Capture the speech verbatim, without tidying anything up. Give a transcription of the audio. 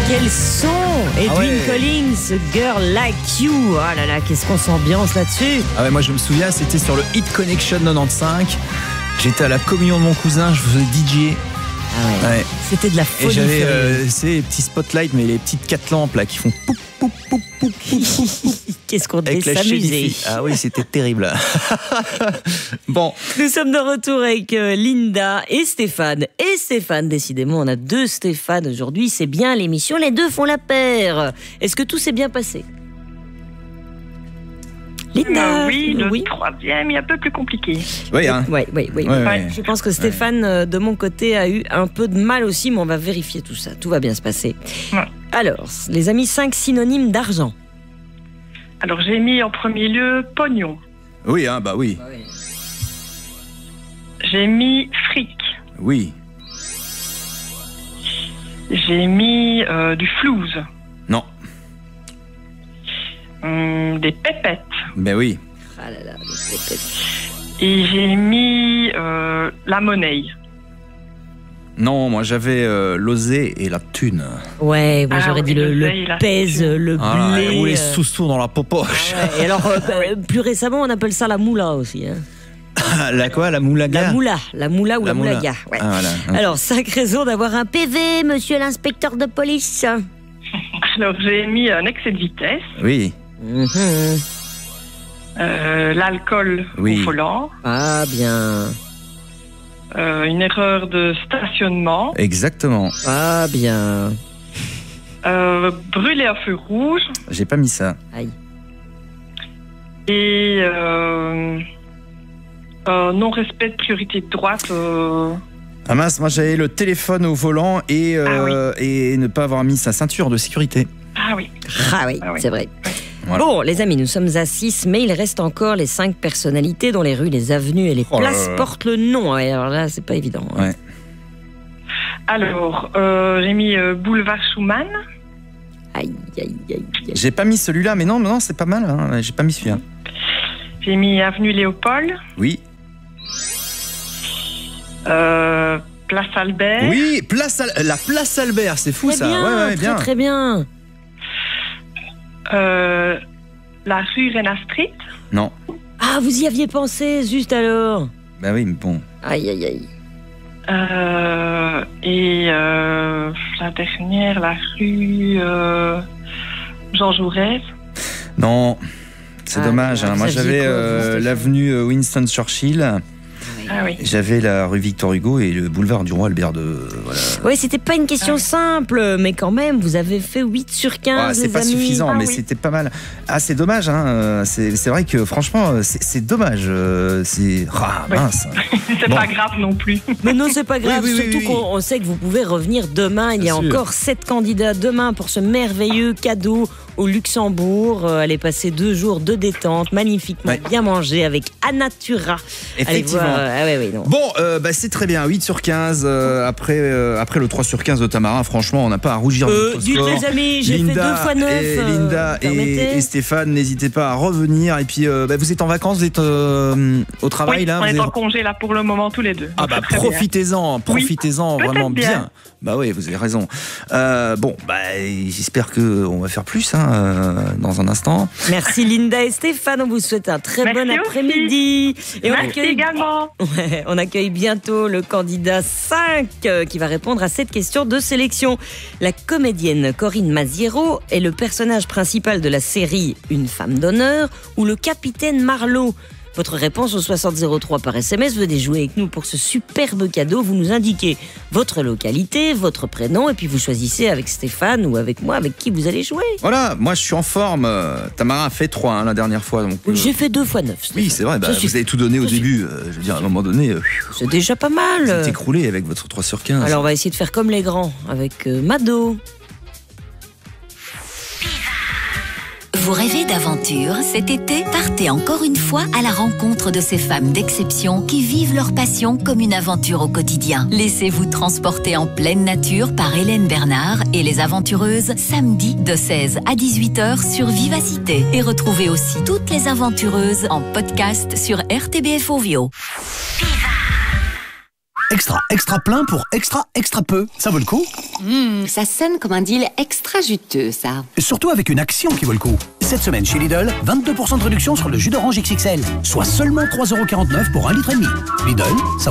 quel son! Edwin Ah ouais. Collins, Girl Like You. Oh là là, qu'est-ce qu'on s'ambiance là-dessus! Ah ouais, moi je me souviens, c'était sur le Hit Connection quatre-vingt-quinze. J'étais à la communion de mon cousin, je faisais D J. Ah ouais. Ouais. C'était de la Et folie. j'avais furieuse. euh, ces petits spotlights, mais les petites quatre lampes là qui font poup, poup, poup, poup, poup, poup, Qu'est-ce qu'on devait avec la s'amuser. chaîne. Ah oui, c'était terrible. Bon, Nous sommes de retour avec euh, Linda et Stéphane. Et Stéphane, décidément, on a deux Stéphane aujourd'hui. C'est bien l'émission, les deux font la paire. Est-ce que tout s'est bien passé? Linda, Euh, oui, le oui. troisième est un peu plus compliqué. oui, hein. Ouais, ouais, ouais. Ouais, ouais. Je pense que Stéphane, euh, de mon côté, a eu un peu de mal aussi, mais on va vérifier tout ça. Tout va bien se passer. Ouais. Alors, les amis, cinq synonymes d'argent. Alors j'ai mis en premier lieu pognon. Oui, hein, bah oui, J'ai mis fric. oui, J'ai mis euh, du flouze. non, Hum, des pépettes. ben oui, Ah là là, les pépettes. Et j'ai mis euh, la monnaie. non, moi j'avais euh, l'osé et la thune. Ouais, moi Ah j'aurais oui, dit le, le le zé, il a pèse, fait le Ah, blé. et rouler euh, sous-sous dans la popoche. ouais. Et alors, euh, bah, plus récemment, on appelle ça la moula aussi. Hein. La quoi, la moulaga? La moula, la moula ou la, La moula. moulaga. Ouais. Ah, voilà. Alors, cinq raisons d'avoir un P V, monsieur l'inspecteur de police. Alors j'ai mis un excès de vitesse, Oui, Mhm. euh, l'alcool Oui. au volant, Ah bien, euh, une erreur de stationnement, exactement. ah bien. euh, brûler un feu rouge J'ai pas mis ça. Aïe. et euh, euh, non-respect de priorité de droite. euh, Ah mince, moi j'avais le téléphone au volant et, euh, et ne pas avoir mis sa ceinture de sécurité. Ah oui. Ah oui, Ah oui. c'est vrai. Voilà. Bon, les amis, nous sommes à six, mais il reste encore les cinq personnalités dont les rues, les avenues et les Oh là places là. portent le nom. Ouais, alors là, c'est pas évident. hein. Ouais. Alors, euh, j'ai mis euh, boulevard Schumann, Aïe, aïe, aïe, aïe. J'ai pas mis celui-là, mais non, non, c'est pas mal. Hein. J'ai pas mis celui-là. j'ai mis avenue Léopold, Oui. euh, place Albert, Oui, place Al- la place Albert, c'est fou Très ça. bien, ouais, ouais, très bien. très bien. euh, la rue Rena Street, Non. Ah, vous y aviez pensé, juste alors. Bah oui, mais bon. Aïe, aïe, aïe. euh, et euh, la dernière, la rue euh, Jean Jaurès. Non. C'est Ah, dommage. alors, hein. Moi vous j'avais aviez quoi, vous, euh, Stéphane l'avenue euh, Winston Churchill, Ah oui. j'avais la rue Victor Hugo et le boulevard du Roi Albert de. Voilà. Ouais, c'était pas une question simple, mais quand même, vous avez fait huit sur quinze, Ouais, c'est les pas amis. suffisant, Ah mais oui. c'était pas mal. Ah, c'est dommage. Hein. euh, C'est c'est vrai que franchement, euh, c'est c'est dommage. euh, C'est ah, Ouais. mince. C'est Bon. pas grave non plus. Mais non, c'est pas grave, Oui, oui, oui, surtout oui, qu'on on sait que vous pouvez revenir demain. Il y a Bien sûr. encore sept candidats demain pour ce merveilleux cadeau au Luxembourg. Euh, allez passer deux jours de détente, magnifiquement Ouais. bien manger avec Anatura. Allez Effectivement. voir. euh, Ah ouais, ouais, non. Bon, euh, bah, c'est très bien, huit sur quinze. euh, après, euh, après le trois sur quinze de Tamara, franchement, on n'a pas à rougir de Euh, notre dites score. les amis, j'ai fait Linda deux fois neuf. et, euh, Linda vous permettez et, et Stéphane, n'hésitez pas à revenir. Et puis, euh, bah, vous êtes en vacances, vous êtes euh, au travail Oui, là on vous est êtes- en congé là pour le moment tous les deux. Ah Donc, bah c'est très bien. profitez-en, profitez-en Peut-être vraiment bien. bien. Bah oui, vous avez raison. Euh, bon, bah j'espère que on va faire plus hein, euh, dans un instant. Merci Linda et Stéphane, on vous souhaite un très Merci bon aussi. après-midi. Et on Merci accueille, également. Ouais, on accueille bientôt le candidat cinq euh, qui va répondre à cette question de sélection. La comédienne Corinne Maziero est le personnage principal de la série Une femme d'honneur ou le capitaine Marlowe. Votre réponse au soixante zéro trois par S M S, venez jouer avec nous pour ce superbe cadeau. Vous nous indiquez votre localité, votre prénom et puis vous choisissez avec Stéphane ou avec moi avec qui vous allez jouer. Voilà, moi je suis en forme. Euh, Tamara a fait trois hein, la dernière fois. Donc, euh, J'ai fait deux fois neuf. oui, c'est vrai, bah, Ça vous suffit. avez tout donné au Ça début. euh, je veux dire, à un moment donné, euh, C'est déjà pas vous mal. êtes écroulé avec votre trois sur quinze. Alors on va essayer de faire comme les grands avec euh, Mado. Vous rêvez d'aventure cet été? Partez encore une fois à la rencontre de ces femmes d'exception qui vivent leur passion comme une aventure au quotidien. Laissez-vous transporter en pleine nature par Hélène Bernard et les aventureuses samedi de seize à dix-huit heures sur Vivacité. Et retrouvez aussi toutes les aventureuses en podcast sur R T B F Ovio. Extra, extra plein pour extra, extra peu. Ça vaut le coup? Mmh, ça sonne comme un deal extra juteux, ça. Surtout avec une action qui vaut le coup. Cette semaine chez Lidl, vingt-deux pour cent de réduction sur le jus d'orange X X L. Soit seulement trois euros quarante-neuf pour un litre et demi. Lidl, ça